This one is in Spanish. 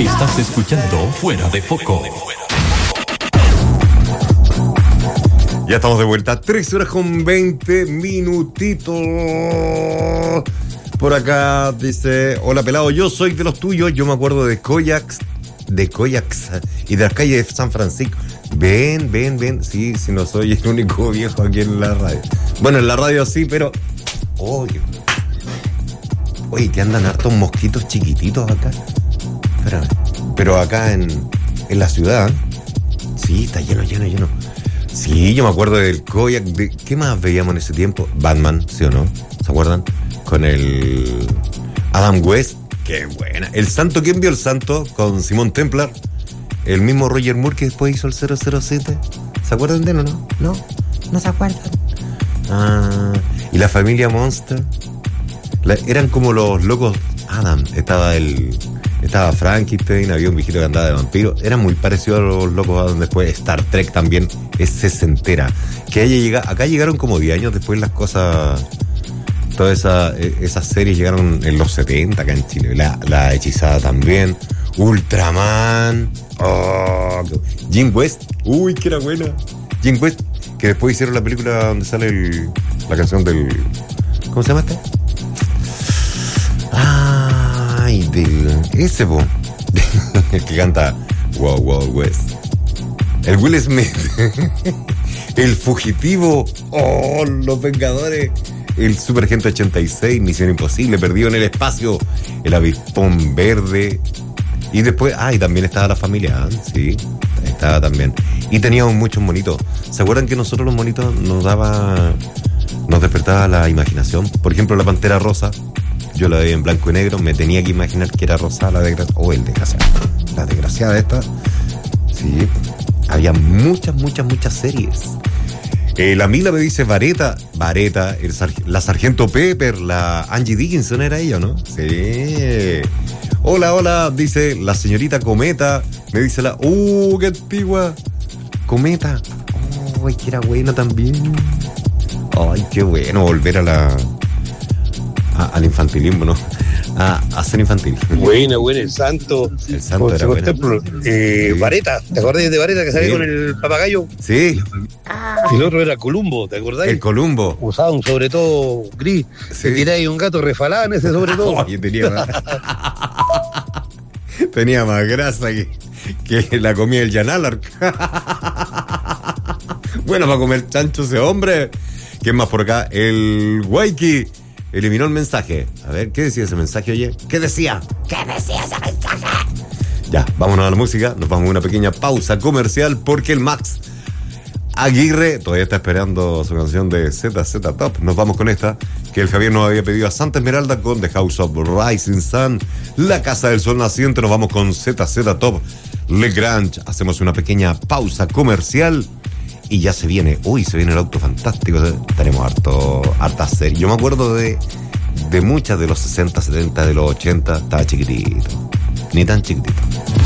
Estás escuchando Fuera de Foco. Ya estamos de vuelta, 3 horas con 20 minutitos. Por acá dice: hola pelado, yo soy de los tuyos. Yo me acuerdo de Koyax y de las calles de San Francisco. Ven. Sí, no soy el único viejo aquí en la radio. Bueno, en la radio sí, pero... Oye, que andan hartos mosquitos chiquititos acá. Espérame. Pero acá en la ciudad, sí, está lleno. Sí, yo me acuerdo del Koyak. ¿Qué más veíamos en ese tiempo? Batman, ¿sí o no? ¿Se acuerdan? Con el Adam West. Qué buena. El Santo, ¿quién vio el Santo? Con Simón Templar. El mismo Roger Moore que después hizo el 007. ¿Se acuerdan de él o no? No se acuerdan. Y la familia Monster. Eran como los locos Adam. Estaba Frankenstein, había un viejito que andaba de vampiro. Era muy parecido a los locos Adam. Después Star Trek también es sesentera. Acá llegaron como 10 años después las cosas. Todas esas series llegaron en los 70 acá en Chile. La Hechizada también. Ultraman. Jim West. Uy, que era buena. Jim West, que después hicieron la película donde sale la canción del... ¿Cómo se llama este? Ese, po. El que canta Wow West. El Will Smith. El fugitivo. Los Vengadores. El Superagente 86, Misión Imposible, Perdido en el Espacio, El Avispón Verde. Y después, y también estaba la familia, sí, estaba también. Y teníamos muchos monitos. ¿Se acuerdan que nosotros los monitos nos despertaba la imaginación? Por ejemplo, la Pantera Rosa, yo la veía en blanco y negro, me tenía que imaginar que era rosa la desgraciada. El desgraciado. La desgraciada esta. Sí, había muchas series. La Mila me dice Vareta, la Sargento Pepper, la Angie Dickinson, ¿era ella o no? Sí. Hola, dice la señorita Cometa, me dice qué antigua, Cometa. Que era buena también. Qué bueno volver al infantilismo, ¿no? A ser infantil. Buena, el Santo. El Santo era bueno. Vareta, ¿te acordás de Vareta que salía con el papagayo? Sí. Y el otro era Columbo, ¿te acordás? El Columbo. Usaba un sobre todo gris. Sí. Te tiráis un gato refalado en ese sobre todo. Tenía más grasa que la comida del Yanalar. Bueno, para comer chancho ese hombre. ¿Quién más por acá? El Waiki eliminó el mensaje. A ver, ¿qué decía ese mensaje, oye? ¿Qué decía ese mensaje? Ya, vámonos a la música. Nos vamos a una pequeña pausa comercial porque el Max Aguirre todavía está esperando su canción de ZZ Top. Nos vamos con esta, que el Javier nos había pedido a Santa Esmeralda con The House of Rising Sun, La Casa del Sol Naciente. Nos vamos con ZZ Top, Le Grange. Hacemos una pequeña pausa comercial y ya se viene el auto fantástico. Tenemos hartas series. Yo me acuerdo de muchas de los 60, 70, de los 80. Estaba chiquitito, ni tan chiquitito.